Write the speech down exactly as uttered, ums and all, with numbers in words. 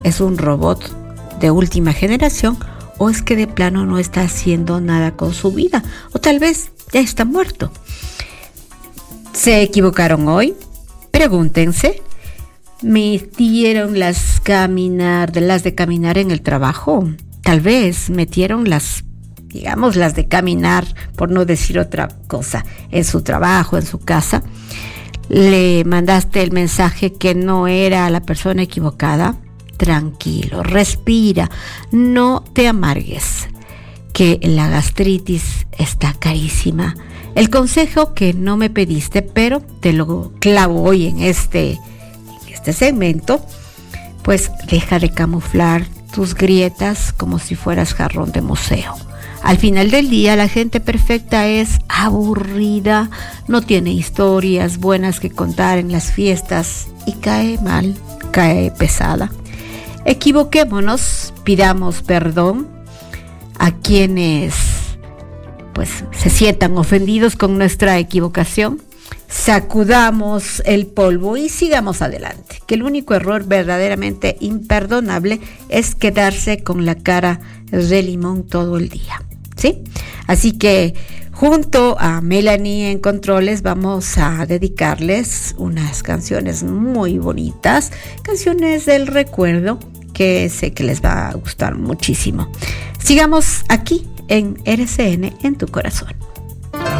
¿Es un robot de última generación o es que de plano no está haciendo nada con su vida? O tal vez ya está muerto. ¿Se equivocaron hoy? Pregúntense. ¿Metieron las caminar, de las de caminar en el trabajo? Tal vez metieron las, digamos, las de caminar, por no decir otra cosa, en su trabajo, en su casa. ¿Le mandaste el mensaje que no era la persona equivocada? Tranquilo, respira, no te amargues, que la gastritis está carísima. El consejo que no me pediste, pero te lo clavo hoy en este, en este segmento, pues deja de camuflar tus grietas como si fueras jarrón de museo. Al final del día, la gente perfecta es aburrida, no tiene historias buenas que contar en las fiestas y cae mal, cae pesada. Equivoquémonos, pidamos perdón a quienes pues se sientan ofendidos con nuestra equivocación, sacudamos el polvo y sigamos adelante, que el único error verdaderamente imperdonable es quedarse con la cara de limón todo el día, ¿sí? Así que junto a Melanie en controles vamos a dedicarles unas canciones muy bonitas, canciones del recuerdo que sé que les va a gustar muchísimo. Sigamos aquí en R C N en tu corazón.